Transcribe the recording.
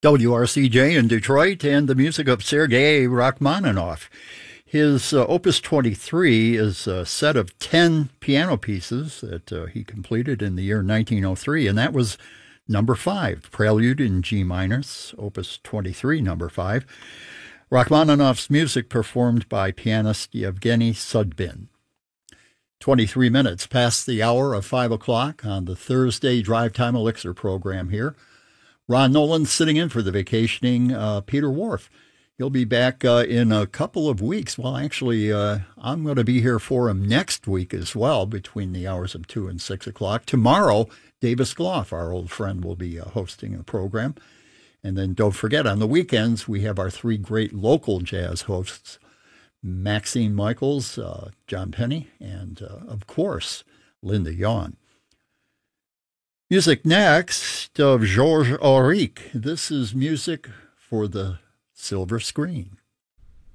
WRCJ in Detroit, and the music of Sergei Rachmaninoff. His Opus 23 is a set of 10 piano pieces that he completed in the year 1903, and that was number 5, Prelude in G minor, Opus 23, number 5. Rachmaninoff's music performed by pianist Yevgeny Sudbin. 23 minutes past the hour of 5 o'clock on the Thursday Drive Time Elixir program here. Ron Nolan sitting in for the vacationing Peter Wharf. He'll be back in a couple of weeks. Well, actually, I'm going to be here for him next week as well, between the hours of 2 and 6 o'clock. Tomorrow, Davis Gloff, our old friend, will be hosting a program. And then don't forget, on the weekends, we have our 3 great local jazz hosts, Maxine Michaels, John Penny, and, of course, Linda Yawn. Music next of Georges Auric. This is music for the silver screen.